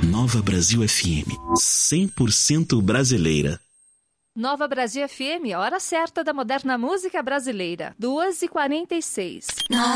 Nova Brasil FM, 100% brasileira. Nova Brasil FM, hora certa da moderna música brasileira, 2h46.